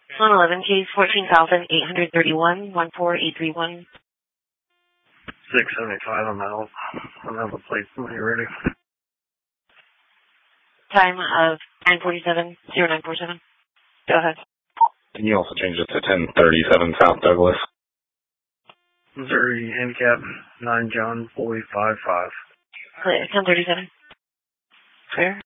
111 case 14,831 14831. 675 on that. I'll have a plate when you're ready. Time of 9:47 0947. Go ahead. Can you also change it to 1037 South Douglas? Missouri handicap 9 John 455. 1037. Clear.